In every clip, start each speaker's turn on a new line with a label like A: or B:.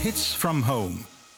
A: hits from home.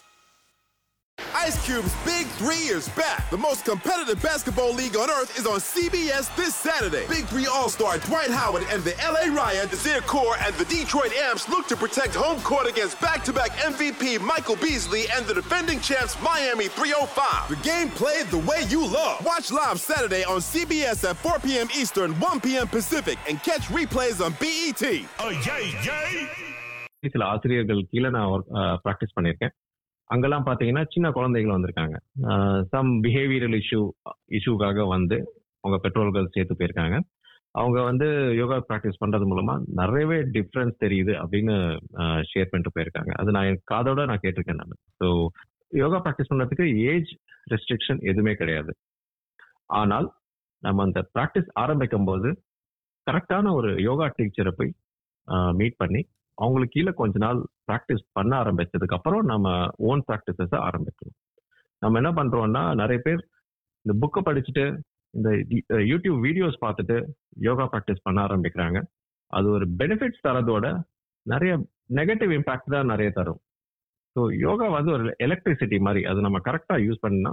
B: Ice Cube's Big 3 is back. The most competitive basketball league on earth is on CBS this Saturday. Big 3 All-Star Dwight Howard and the LA Riot, Desir Core, and the Detroit Amps look to protect home court against back-to-back MVP Michael Beasley and the defending champs Miami 305. The game played the way you love. Watch live Saturday on CBS at 4 p.m. Eastern, 1 p.m. Pacific, and catch replays on BET.
A: Oh, yay, yay!
C: சில ஆசிரியர்கள் கீழே நான் practice பண்ணியிருக்கேன். அங்கெல்லாம் பார்த்தீங்கன்னா சின்ன குழந்தைகள் வந்திருக்காங்க. சம் பிஹேவியரல் இஷ்யூக்காக வந்து அவங்க பெற்றோர்கள் சேர்த்து போயிருக்காங்க. அவங்க வந்து யோகா ப்ராக்டிஸ் பண்றது மூலமா நிறையவே டிஃப்ரென்ஸ் தெரியுது அப்படின்னு ஷேர் பண்ணிட்டு போயிருக்காங்க. அது நான் என் காதோட நான் கேட்டிருக்கேன். நான் ஸோ யோகா ப்ராக்டிஸ் பண்றதுக்கு ஏஜ் ரெஸ்ட்ரிக்ஷன் எதுவுமே கிடையாது. ஆனால் நம்ம அந்த ப்ராக்டிஸ் ஆரம்பிக்கும் போது கரெக்டான ஒரு யோகா டீச்சரை போய் மீட் பண்ணி அவங்களுக்கு கீழே கொஞ்ச நாள் ப்ராக்டிஸ் பண்ண ஆரம்பிச்சதுக்கு அப்புறம் நம்ம ஓன் ப்ராக்டிசஸை ஆரம்பிக்கணும். நம்ம என்ன பண்றோம்னா, நிறைய பேர் இந்த புக்கை படிச்சுட்டு இந்த யூடியூப் வீடியோஸ் பார்த்துட்டு யோகா ப்ராக்டிஸ் பண்ண ஆரம்பிக்கிறாங்க. அது ஒரு பெனிஃபிட்ஸ் தரதோட நிறைய நெகட்டிவ் இம்பாக்ட் தான் நிறைய தரும். ஸோ யோகா வந்து ஒரு எலக்ட்ரிசிட்டி மாதிரி, அது நம்ம கரெக்டாக யூஸ் பண்ணா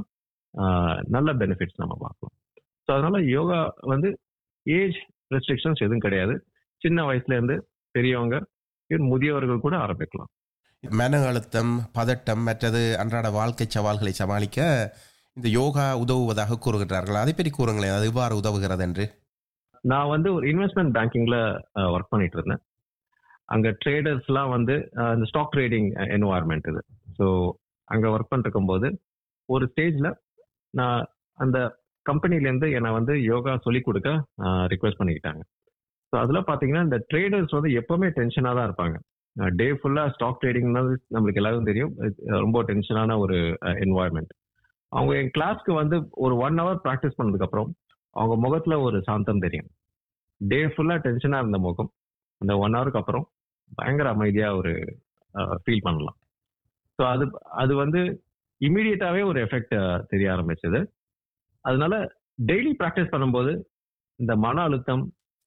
C: நல்ல பெனிஃபிட்ஸ் நம்ம பார்க்கலாம். ஸோ அதனால யோகா வந்து ஏஜ் ரெஸ்ட்ரிக்ஷன்ஸ் எதுவும் கிடையாது. சின்ன வயசுல இருந்து பெரியவங்க முதியவர்கள் கூட ஆரம்பிக்கலாம்.
D: மன அழுத்தம், பதட்டம், மற்றது அன்றாட வாழ்க்கை சவால்களை சமாளிக்க இந்த யோகா உதவுவதாக கூறுகிறார்கள். அதை பற்றி கூறுங்களேன், அது எவ்வாறு உதவுகிறது என்று.
C: நான் வந்து ஒரு இன்வெஸ்ட்மெண்ட் பேங்கிங்ல ஒர்க் பண்ணிட்டு இருந்தேன். அங்க ட்ரேடர்ஸ்லாம் வந்து இந்த ஸ்டாக் ட்ரேடிங் என்வாயர்மெண்ட் இது. ஸோ அங்க ஒர்க் பண்ணிருக்கும் போது ஒரு ஸ்டேஜ்ல நான் அந்த கம்பெனிலேருந்து என்னை வந்து யோகா சொல்லிக் கொடுக்க ரிக்வெஸ்ட் பண்ணிக்கிட்டாங்க. ஸோ அதில் பார்த்தீங்கன்னா இந்த ட்ரேடர்ஸ் வந்து எப்பவுமே டென்ஷனாக தான் இருப்பாங்க. டே ஃபுல்லாக ஸ்டாக் ட்ரேடிங்னா நம்மளுக்கு எல்லாரும் தெரியும், ரொம்ப டென்ஷனான ஒரு என்வாயர்மெண்ட். அவங்க என் கிளாஸ்க்கு வந்து ஒரு 1 hour ப்ராக்டிஸ் பண்ணதுக்கப்புறம் அவங்க முகத்தில் ஒரு சாந்தம் தெரியும். டே ஃபுல்லாக டென்ஷனாக இருந்த முகம் அந்த 1 hourக்கு அப்புறம் பயங்கர அமைதியாக ஒரு ஃபீல் பண்ணலாம். ஸோ அது வந்து இமீடியட்டாகவே ஒரு எஃபெக்ட் தெரிய ஆரம்பிச்சது. அதனால டெய்லி ப்ராக்டிஸ் பண்ணும்போது இந்த மன அழுத்தம்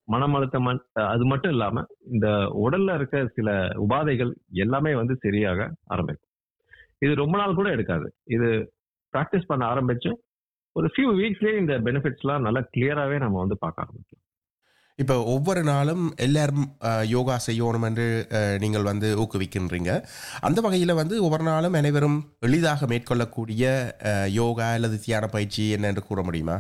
C: அது மட்டும் இல்லாம இந்த உடல்ல இருக்க சில உபாதைகள் எல்லாமே வந்து சரியாக ஆரம்பிக்கும். இது ரொம்ப நாள் கூட எடுக்காது. இது ப்ராக்டிஸ் பண்ண ஆரம்பிச்சு ஒரு ஃபியூ வீக்ஸ்லயே இந்த பெனிஃபிட்ஸ் எல்லாம் நல்லா கிளியராகவே நம்ம வந்து பார்க்க ஆரம்பிக்கலாம்.
D: இப்போ ஒவ்வொரு நாளும் எல்லாரும் யோகா செய்யணும் என்று நீங்கள் வந்து ஊக்குவிக்கின்றீங்க. அந்த வகையில் வந்து ஒவ்வொரு நாளும் அனைவரும் எளிதாக மேற்கொள்ளக்கூடிய யோகா அல்லது தியான பயிற்சி என்ன என்று கூற முடியுமா?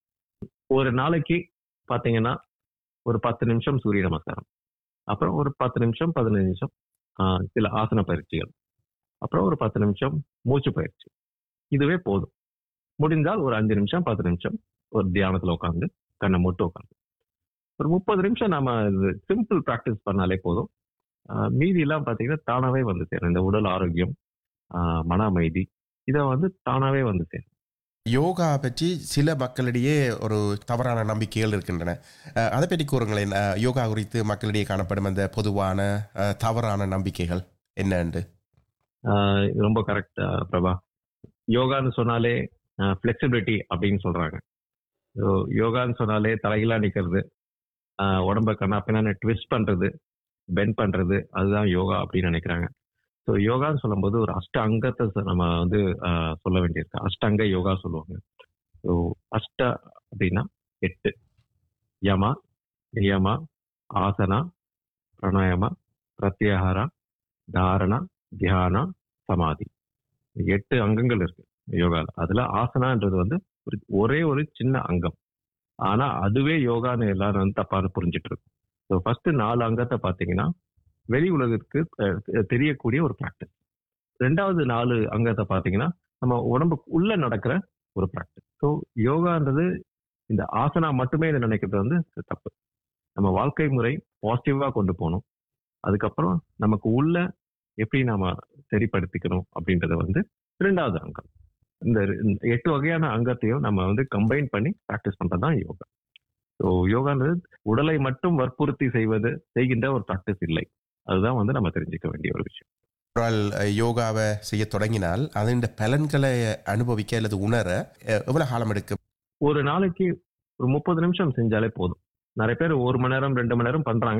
C: ஒரு நாளைக்கு பார்த்தீங்கன்னா ஒரு 10 நிமிஷம் சூரிய நமஸ்காரம், அப்புறம் ஒரு 10 நிமிஷம் 15 நிமிஷம் சில ஆசன பயிற்சிகள், அப்புறம் ஒரு 10 நிமிஷம் மூச்சு பயிற்சி. இதுவே போதும். முடிந்தால் ஒரு 5 நிமிஷம் 10 நிமிஷம் ஒரு தியானத்தில் உட்காந்து கண்ணை மூட்டு உட்காந்து ஒரு 30 நிமிஷம் நம்ம சிம்பிள் ப்ராக்டிஸ் பண்ணாலே போதும். மீதி எல்லாம் பார்த்தீங்கன்னா தானாவே வந்து சேரும். இந்த உடல் ஆரோக்கியம், மன அமைதி, இதை வந்து தானாவே வந்து சேரும்.
D: யோகா பற்றி சில மக்களிடையே ஒரு தவறான நம்பிக்கைகள் இருக்கின்றன. அதை பற்றி கூறுங்களேன். யோகா குறித்து மக்களிடையே காணப்படும் அந்த பொதுவான தவறான நம்பிக்கைகள் என்னண்டு?
C: ரொம்ப கரெக்ட் பிரபா. யோகான்னு சொன்னாலே ஃபிளெக்சிபிலிட்டி அப்படின்னு சொல்றாங்க. யோகான்னு சொன்னாலே தலைகளா நிற்கிறது, உடம்ப கண்ணாப்பின்னா ட்விஸ்ட் பண்றது, பெண்ட் பண்றது, அதுதான் யோகா அப்படின்னு நினைக்கிறாங்க. ஸோ யோகான்னு சொல்லும்போது ஒரு அஷ்ட அங்கத்தை நம்ம வந்து சொல்ல வேண்டியிருக்கு. அஷ்டங்க யோகா சொல்லுவாங்க. ஸோ அஷ்ட அப்படின்னா 8: யமா, நியமா, ஆசனா, பிராணாயாமா, பிரத்யாகாரா, தாரணா, தியானா, சமாதி. 8 அங்கங்கள் இருக்கு யோகால. அதுல ஆசனான்றது வந்து ஒரே ஒரு சின்ன அங்கம். ஆனா அதுவே யோகான்னு எல்லாரும் வந்து தப்பான புரிஞ்சிட்டு இருக்கு. ஸோ ஃபர்ஸ்ட் 4 அங்கத்தை பார்த்தீங்கன்னா வெளி உலகத்துக்கு தெரியக்கூடிய ஒரு ப்ராக்டிஸ். 2வது 4 அங்கத்தை பார்த்தீங்கன்னா நம்ம உடம்புக்கு உள்ள நடக்கிற ஒரு ப்ராக்டிஸ். ஸோ யோகான்றது இந்த ஆசனா மட்டுமே இதை நினைக்கிறது வந்து தப்பு. நம்ம வாழ்க்கை முறை பாசிட்டிவா கொண்டு போகணும். அதுக்கப்புறம் நமக்கு உள்ள எப்படி நாம சரிப்படுத்திக்கணும் அப்படின்றத வந்து 2வது அங்கம். இந்த 8 வகையான அங்கத்தையும் நம்ம வந்து கம்பைன் பண்ணி ப்ராக்டிஸ் பண்றதுதான் யோகா. ஸோ யோகான்றது உடலை மட்டும் வற்புறுத்தி செய்கின்ற ஒரு ப்ராக்டிஸ் இல்லை. அதுதான் வந்து நம்ம தெரிஞ்சுக்க வேண்டிய ஒரு விஷயம்.
D: யோகாவை செய்ய தொடங்கினால் அதன் பலன்களை அனுபவிக்க அல்லது உணர எவ்வளவு காலம் எடுக்கும்?
C: ஒரு நாளைக்கு ஒரு 30 நிமிஷம் செஞ்சாலே போதும். நிறைய பேர் 1 மணி நேரம் 2 மணி நேரம் பண்றாங்க.